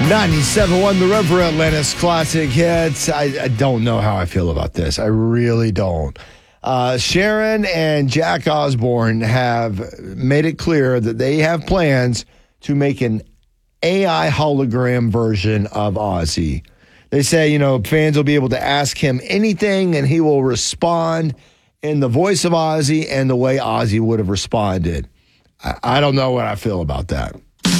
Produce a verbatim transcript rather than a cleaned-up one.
ninety-seven point one The River, Atlantis Classic Hits. I, I don't know how I feel about this. I really don't. Uh, Sharon and Jack Osbourne have made it clear that they have plans to make an A I hologram version of Ozzy. They say, you know, fans will be able to ask him anything and he will respond in the voice of Ozzy and the way Ozzy would have responded. I, I don't know what I feel about that.